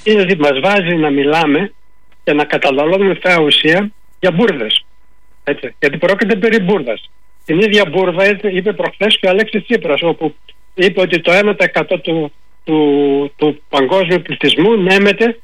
είναι ότι μας βάζει να μιλάμε και να καταναλώνουμε φαία ουσία για μπουρδες. Έτσι, γιατί πρόκειται περί μπουρδας. Την ίδια μπουρδα είπε προχθές και ο Αλέξης Τσίπρας, όπου είπε ότι το 1% του παγκόσμιου πληθυσμού νέμεται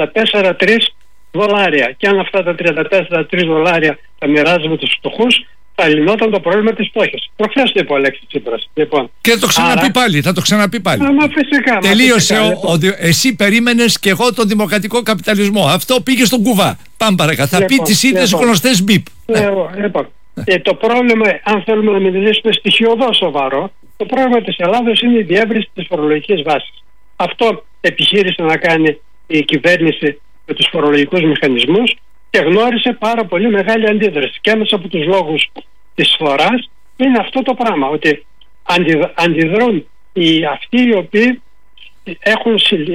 $34,3. Και αν αυτά τα $34,3 τα μοιράζουμε τους φτωχούς, θα λυνόταν το πρόβλημα της φτώχειας. Προχθές το είπε ο Αλέξης Τσίπρας. Λοιπόν, και το ξαναπεί πάλι, θα το ξαναπεί πάλι. Φυσικά, τελείωσε. Εσύ περίμενες και εγώ τον δημοκρατικό καπιταλισμό. Αυτό πήγε στον κουβά. Πάμε παρακάτω. Θα πει τις ίδιες γνωστές μπιπ. Λοιπόν, το πρόβλημα, αν θέλουμε να μιλήσουμε στοιχειωδώς σοβαρό, το πρόβλημα της Ελλάδος είναι η διεύρυνση της φορολογικής βάσης. Αυτό επιχείρησε να κάνει η κυβέρνηση με τους φορολογικούς μηχανισμούς και γνώρισε πάρα πολύ μεγάλη αντίδραση. Και ένας από τους λόγους της φοράς είναι αυτό το πράγμα, ότι αντιδρούν αυτοί οι οποίοι έχουν,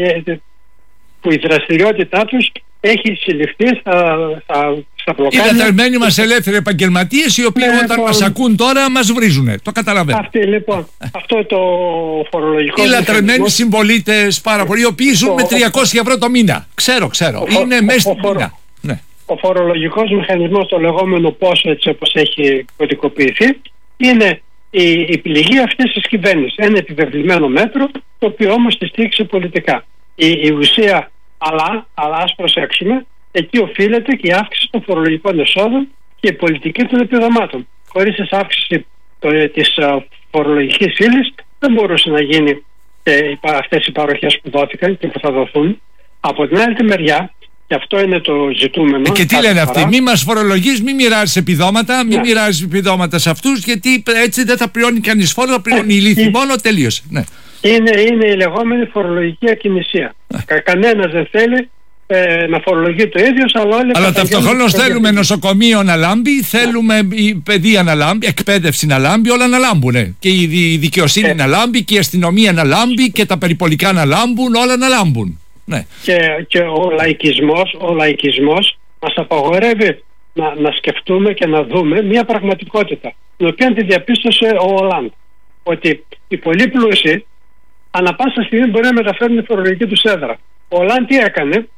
που η δραστηριότητά τους έχει συλληφθεί στα πλοκάμια. Οι λατρεμένοι μας ελεύθεροι επαγγελματίες, οι οποίοι όταν μας ακούν τώρα μας βρίζουνε. Το καταλαβαίνω. Αυτή λοιπόν, αυτό το φορολογικό. Οι λατρεμένοι συμπολίτες πάρα πολλοί, οι οποίοι ζουν με 300 ευρώ το μήνα. Ξέρω. Είναι μέσα στην μήνα. Ναι. Ο φορολογικός μηχανισμός, το λεγόμενο πόσο, έτσι όπως έχει κωδικοποιηθεί, είναι η πληγή αυτής της κυβέρνησης. Ένα επιβεβλημένο μέτρο, το οποίο όμως τη στήριξε πολιτικά. Η ουσία, αλλά ας προσέξουμε, εκεί οφείλεται και η αύξηση των φορολογικών εσόδων και η πολιτική των επιδομάτων. Χωρίς την αύξηση της φορολογικής ύλης δεν μπορούσε να γίνει αυτές οι παροχές που δόθηκαν και που θα δοθούν. Από την άλλη τη μεριά, και αυτό είναι το ζητούμενο. Και τι λένε αυτοί, μη μας φορολογείς, μη μοιράζεις επιδόματα, μη μοιράζεις επιδόματα σε αυτούς, γιατί έτσι δεν θα πληρώνει κανείς φόρο, θα πληρώνει η λύθη μόνο, τελείωσε. Ναι. Είναι η λεγόμενη φορολογική ακινησία. Κανένας δεν θέλει να φορολογεί το ίδιο, αλλά ταυτοχρόνως θέλουμε νοσοκομείο να λάμπει, θέλουμε η παιδεία να λάμπει, εκπαίδευση να λάμπει, όλα να λάμπουν. Και η δικαιοσύνη να λάμπει, και η αστυνομία να λάμπει, και τα περιπολικά να λάμπουν, όλα να λάμπουν. Ναι. Και ο λαϊκισμός μας απαγορεύει να σκεφτούμε και να δούμε μια πραγματικότητα, την οποία τη διαπίστωσε ο Ολάντ, ότι οι πολύ πλούσιοι ανά πάσα στιγμή μπορεί να μεταφέρουν τη φορολογική τους έδρα. Ο Ολάντ τι έκανε?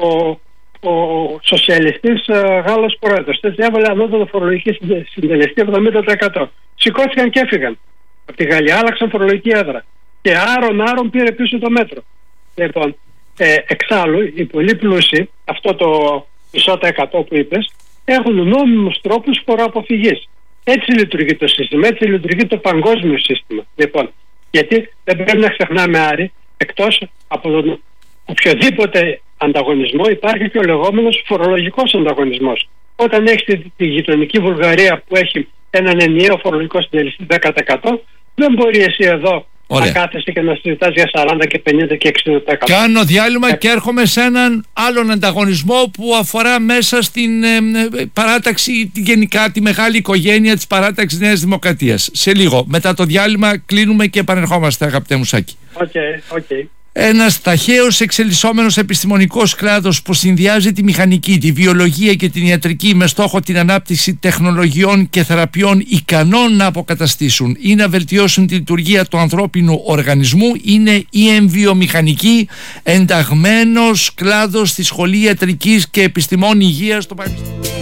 Ο σοσιαλιστής Γάλλος πρόεδρος έβαλε ανώτατο φορολογική συντελεστή 70%. Σηκώθηκαν και έφυγαν από τη Γαλλία, άλλαξαν φορολογική έδρα και άρον πήρε πίσω το μέτρο. Λοιπόν, εξάλλου οι πολύ πλούσιοι, αυτό το μισό τα 100 που είπες, έχουν νόμιμους τρόπους φοροαποφυγής. Έτσι λειτουργεί το σύστημα, έτσι λειτουργεί το παγκόσμιο σύστημα. Λοιπόν, γιατί δεν πρέπει να ξεχνάμε, Άρη, εκτός από τον οποιοδήποτε ανταγωνισμό υπάρχει και ο λεγόμενος φορολογικός ανταγωνισμός. Όταν έχεις τη γειτονική Βουλγαρία που έχει έναν ενιαίο φορολογικό συντελεστή 10%, δεν μπορεί εσύ εδώ να κάθεσαι και να συζητάς για 40 και 50 και 60%. Κάνω διάλειμμα και έρχομαι σε έναν άλλον ανταγωνισμό που αφορά μέσα στην παράταξη, γενικά τη μεγάλη οικογένεια της παράταξης Νέας Δημοκρατίας. Σε λίγο, μετά το διάλειμμα, κλείνουμε και επανερχόμαστε, αγαπητέ Μουσάκη. Okay. Ένας ταχαίως εξελισσόμενος επιστημονικός κλάδος που συνδυάζει τη μηχανική, τη βιολογία και την ιατρική με στόχο την ανάπτυξη τεχνολογιών και θεραπείων ικανών να αποκαταστήσουν ή να βελτιώσουν τη λειτουργία του ανθρώπινου οργανισμού είναι η εμβιομηχανική, ενταγμένος κλάδος στη Σχολή Ιατρικής και Επιστημών Υγείας στο Πανεπιστήμιο.